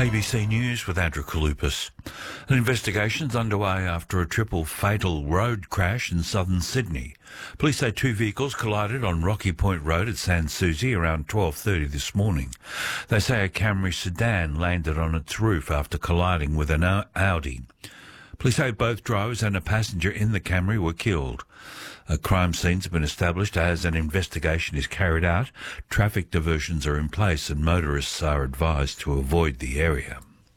ABC News with Andrew Kalupis. An investigation's underway after a triple fatal road crash in southern Sydney. Police say two vehicles collided on Rocky Point Road at Sans Souci around 12:30 this morning. They say a Camry sedan landed on its roof after colliding with an Audi. Police say both drivers and a passenger in the Camry were killed. A crime scene's been established as an investigation is carried out. Traffic diversions are in place and motorists are advised to avoid the area.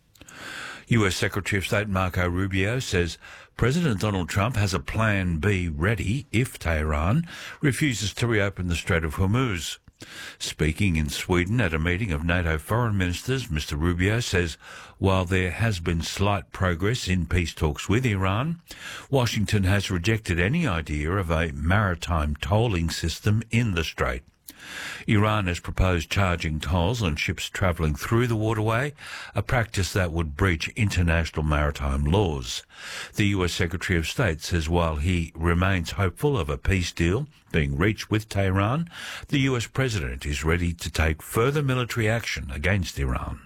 US Secretary of State Marco Rubio says President Donald Trump has a plan B ready if Tehran refuses to reopen the Strait of Hormuz. Speaking in Sweden at a meeting of NATO foreign ministers, Mr. Rubio says while there has been slight progress in peace talks with Iran, Washington has rejected any idea of a maritime tolling system in the strait. Iran has proposed charging tolls on ships travelling through the waterway, a practice that would breach international maritime laws. The US Secretary of State says while he remains hopeful of a peace deal being reached with Tehran, the US President is ready to take further military action against Iran.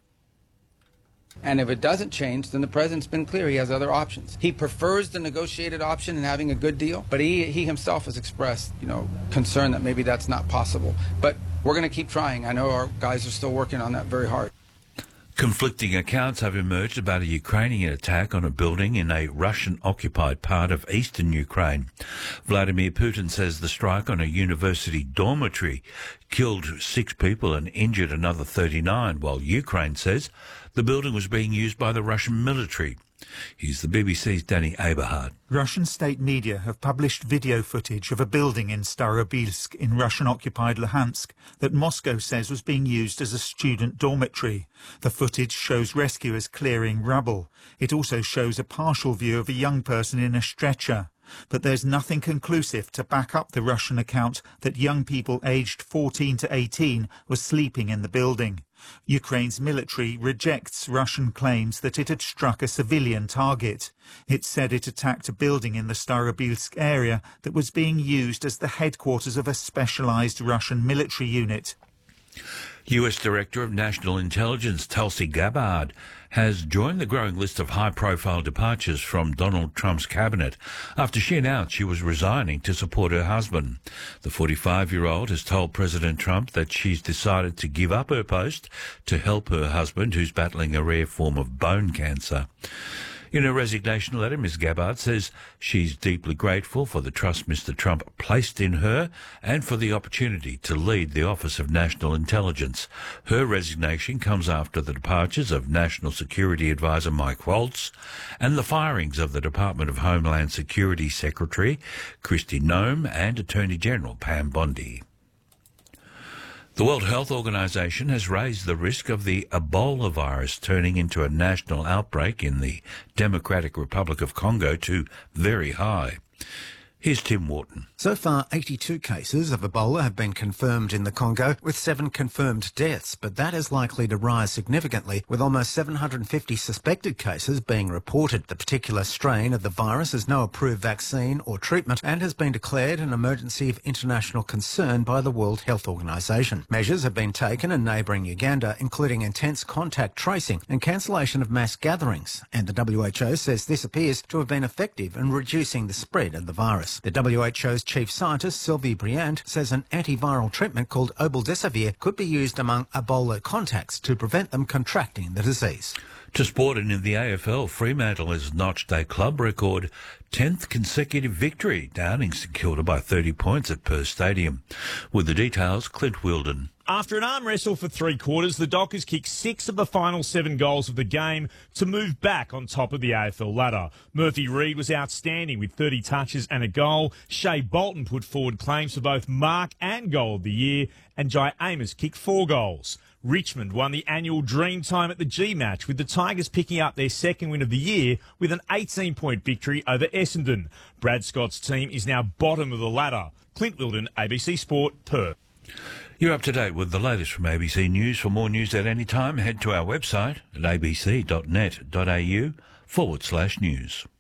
And if it doesn't change, then the president's been clear he has other options. He prefers the negotiated option and having a good deal, but he himself has expressed, concern that maybe that's not possible. But we're going to keep trying. I know our guys are still working on that very hard. Conflicting accounts have emerged about a Ukrainian attack on a building in a Russian-occupied part of eastern Ukraine. Vladimir Putin says the strike on a university dormitory killed 6 people and injured another 39, while Ukraine says the building was being used by the Russian military. Here's the BBC's Danny Aberhard. Russian state media have published video footage of a building in Starobilsk in Russian-occupied Luhansk that Moscow says was being used as a student dormitory. The footage shows rescuers clearing rubble. It also shows a partial view of a young person in a stretcher. But there's nothing conclusive to back up the Russian account that young people aged 14 to 18 were sleeping in the building. Ukraine's military rejects Russian claims that it had struck a civilian target. It said it attacked a building in the Starobilsk area that was being used as the headquarters of a specialized Russian military unit. US Director of National Intelligence Tulsi Gabbard has joined the growing list of high-profile departures from Donald Trump's cabinet after she announced she was resigning to support her husband. The 45-year-old has told President Trump that she's decided to give up her post to help her husband, who's battling a rare form of bone cancer. In her resignation letter, Ms. Gabbard says she's deeply grateful for the trust Mr. Trump placed in her and for the opportunity to lead the Office of National Intelligence. Her resignation comes after the departures of National Security Advisor Mike Waltz and the firings of the Department of Homeland Security Secretary Kristi Noem and Attorney General Pam Bondi. The World Health Organization has raised the risk of the Ebola virus turning into a national outbreak in the Democratic Republic of Congo to very high. Here's Tim Wharton. So far, 82 cases of Ebola have been confirmed in the Congo, with 7 confirmed deaths, but that is likely to rise significantly, with almost 750 suspected cases being reported. The particular strain of the virus has no approved vaccine or treatment and has been declared an emergency of international concern by the World Health Organization. Measures have been taken in neighbouring Uganda, including intense contact tracing and cancellation of mass gatherings, and the WHO says this appears to have been effective in reducing the spread of the virus. The WHO's chief scientist, Sylvie Briand, says an antiviral treatment called obeldesivir could be used among Ebola contacts to prevent them contracting the disease. To sport, and in the AFL, Fremantle has notched a club record 10th consecutive victory, downing St Kilda by 30 points at Perth Stadium. With the details, Clint Wilden. After an arm wrestle for 3 quarters, the Dockers kicked 6 of the final 7 goals of the game to move back on top of the AFL ladder. Murphy Reid was outstanding with 30 touches and a goal. Shea Bolton put forward claims for both mark and goal of the year, and Jai Amos kicked 4 goals. Richmond won the annual Dreamtime at the G-Match, with the Tigers picking up their second win of the year with an 18-point victory over Essendon. Brad Scott's team is now bottom of the ladder. Clint Wilden, ABC Sport, Perth. You're up to date with the latest from ABC News. For more news at any time, head to our website at abc.net.au/news.